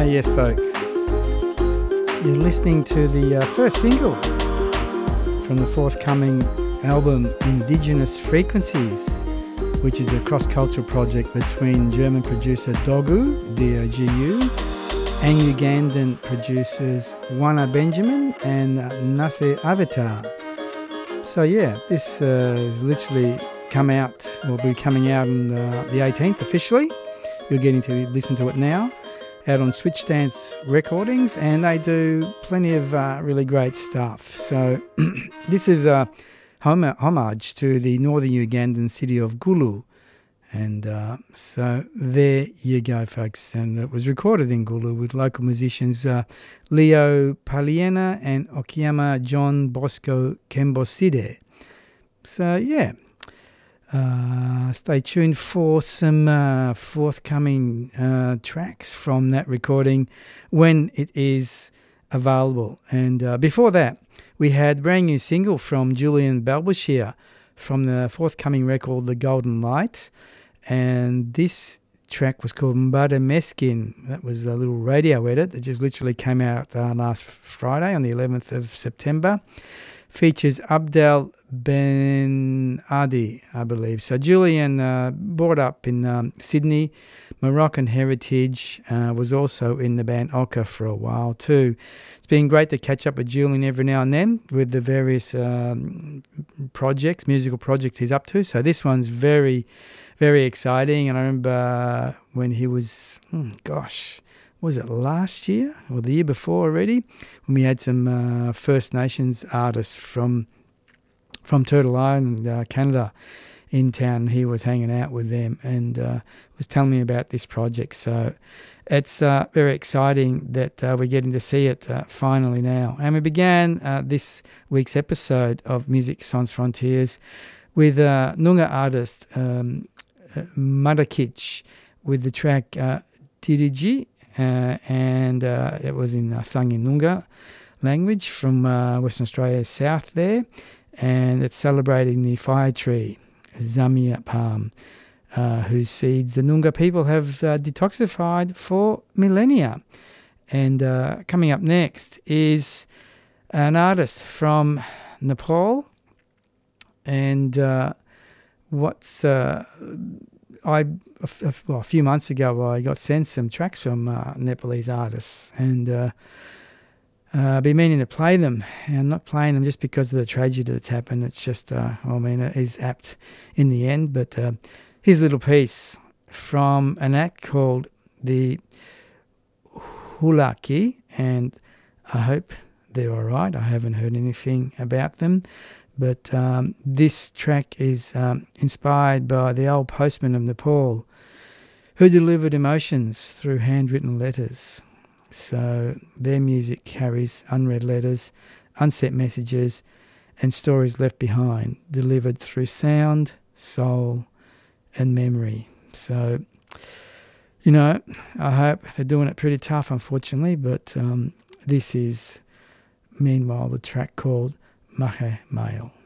Yes, folks. You're listening to the first single from the forthcoming album Indigenous Frequencies, which is a cross-cultural project between German producer Dogu, D-O-G-U, and Ugandan producers Wana Benjamin and Nase Avatar. So yeah, this is literally will be coming out on the 18th officially. You're getting to listen to it now, out on Switch Dance Recordings, and they do plenty of really great stuff. So this is a homage to the northern Ugandan city of Gulu. And so there you go, folks. And it was recorded in Gulu with local musicians Leo Paliena and Okiyama John Bosco Kemboside. So yeah, stay tuned for some forthcoming tracks from that recording when it is available. And before that, we had a brand new single from Julian Balbashir from the forthcoming record The Golden Light. And this track was called Mbada Meskin. That was a little radio edit that just literally came out last Friday on the 11th of September. Features Abdel Ben Adi, I believe. So Julian, brought up in Sydney, Moroccan heritage, was also in the band Oka for a while too. It's been great to catch up with Julian every now and then with the various musical projects he's up to. So this one's very, very exciting. And I remember when he was, was it last year or the year before already, when we had some First Nations artists from Turtle Island, Canada, in town. He was hanging out with them and was telling me about this project. So it's very exciting that we're getting to see it finally now. And we began this week's episode of Music Sans Frontiers with Noongar artist Madakich with the track Diriji. And it was sung in Noongar language from Western Australia's south there, and it's celebrating the fire tree, Zamia palm, whose seeds the Noongar people have detoxified for millennia. And coming up next is an artist from Nepal, and a few months ago, I got sent some tracks from Nepalese artists, and I've been meaning to play them. And I'm not playing them just because of the tragedy that's happened. It's just, it is apt in the end. But here's a little piece from an act called the Hulaki, and I hope they're all right. I haven't heard anything about them. But this track is inspired by the old postman of Nepal, who delivered emotions through handwritten letters. So their music carries unread letters, unsent messages, and stories left behind, delivered through sound, soul, and memory. So, I hope they're doing it pretty tough, unfortunately, but this is, meanwhile, the track called Mahe Mail.